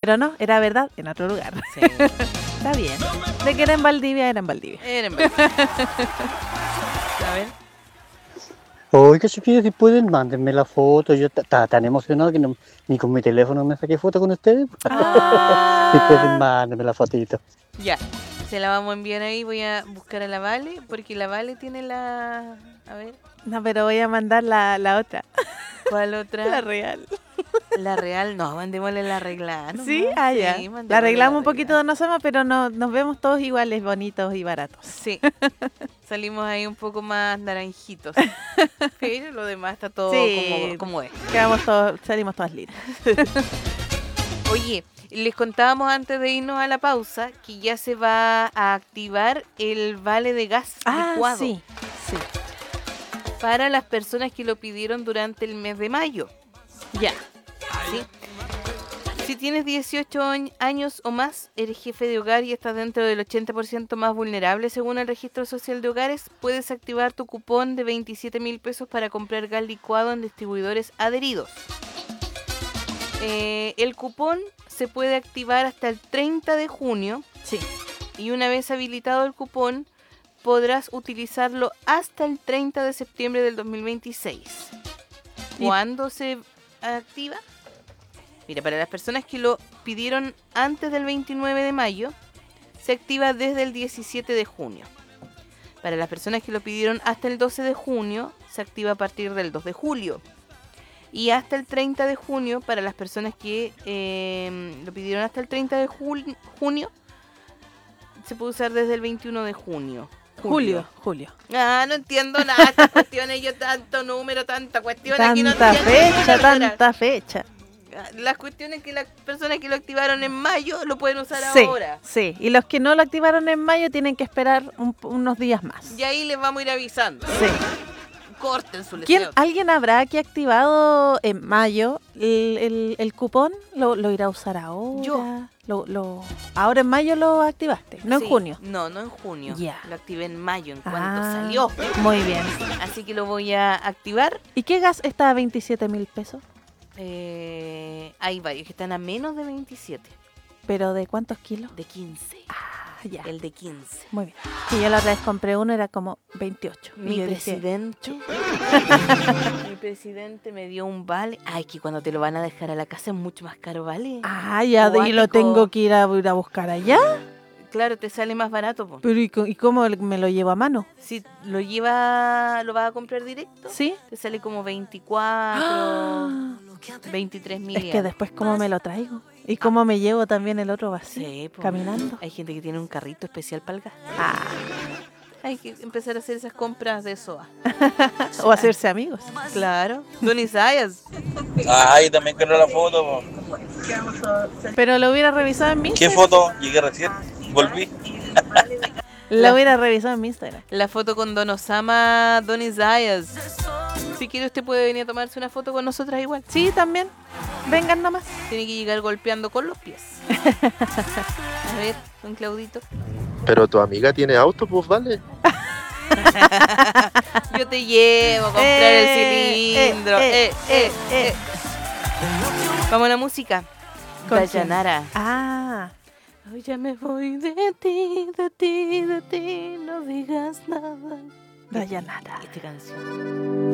Pero no, era verdad en otro lugar. Sí. Está bien. De que era en Valdivia, era en Valdivia. Era en verdad. A ver. Oiga, chiquillos, si pueden, mándenme la foto. Yo estaba tan emocionado que ni con mi teléfono me saqué foto con ustedes. Si pueden, mándenme la fotito. Ya. Se la vamos a enviar ahí. Voy a buscar a la Vale, porque la Vale tiene la... A ver. No, pero voy a mandar la otra. ¿Cuál otra? La real. La real. No, mandémosle la regla. ¿Sí? Ah, ya. La arreglamos un poquito de nosotros, pero nos vemos todos iguales, bonitos y baratos. Sí. Salimos ahí un poco más naranjitos. Pero lo demás está todo Sí, como es. Salimos todas lindas. Oye, les contábamos antes de irnos a la pausa que ya se va a activar el vale de gas licuado. Sí. Para las personas que lo pidieron durante el mes de mayo. Ya. ¿Sí? Si tienes 18 años o más, eres jefe de hogar y estás dentro del 80% más vulnerable según el Registro Social de Hogares, puedes activar tu cupón de 27.000 pesos para comprar gas licuado en distribuidores adheridos. El cupón se puede activar hasta el 30 de junio. Sí. Y una vez habilitado el cupón, podrás utilizarlo hasta el 30 de septiembre del 2026. ¿Cuándo se activa? Mira, para las personas que lo pidieron antes del 29 de mayo, se activa desde el 17 de junio. Para las personas que lo pidieron hasta el 12 de junio, se activa a partir del 2 de julio. Y hasta el 30 de junio, para las personas que lo pidieron hasta el 30 de junio, se puede usar desde el 21 de junio. Julio. Ah, no entiendo nada. Estas cuestiones, yo tanto número, tanta cuestión. Aquí no Tanta entiendo. tanta fecha. Las cuestiones que las personas que lo activaron en mayo lo pueden usar Sí, ahora. sí. Y los que no lo activaron en mayo tienen que esperar unos días más. Y ahí les vamos a ir avisando. Sí. Corten su lesión. ¿Alguien habrá que activado en mayo el cupón? ¿Lo irá a usar ahora? Yo. Ahora en mayo lo activaste, no Sí. en junio. No en junio. Ya. Lo activé en mayo, en cuanto salió. Muy bien. Así que lo voy a activar. ¿Y qué gas está a 27.000 pesos? Hay varios que están a menos de 27. ¿Pero de cuántos kilos? De 15. Ya. El de 15. Muy bien. Sí, yo la otra vez compré uno, era como 28. Y Mi yo dije, presidente. Mi presidente me dio un vale. Ay, que cuando te lo van a dejar a la casa es mucho más caro, ¿vale? ya, y lo Cuático. tengo que ir a buscar allá. Claro, te sale más barato, po. Pero ¿y cómo me lo llevo a mano? Si lo vas a comprar directo, ¿Sí? te sale como 24, 23.000. Es que después cómo me lo traigo. Y cómo me llevo también el otro vacío. Sí, po. Caminando. Hay gente que tiene un carrito especial para el gas. Hay que empezar a hacer esas compras de SOA. O hacerse amigos. Claro. Don Isaías. Ay, también quiero la foto. Po. Pero lo hubiera revisado en mi ¿Qué Instagram. foto? Llegué recién. Volví. Lo hubiera revisado en mi Instagram. La foto con Don Osama, Don Isaías. Si quiere usted puede venir a tomarse una foto con nosotras igual. Sí, también. Vengan nomás. Tiene que llegar golpeando con los pies. A ver, don Claudito. Pero tu amiga tiene auto, pues vale. Yo te llevo a comprar el cilindro. Vamos a la música. ¿Con Dayanara. quién? Hoy ya me voy de ti, no digas nada. Dayanara. Esta canción.